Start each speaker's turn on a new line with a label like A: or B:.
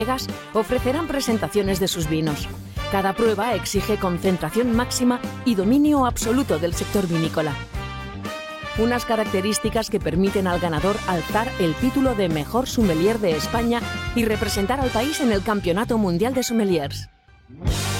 A: ofrecerán presentaciones de sus vinos. Cada prueba exige concentración máxima y dominio absoluto del sector vinícola. Unas características que permiten al ganador alzar el título de mejor sommelier de España y representar al país en el Campeonato Mundial de Sommeliers.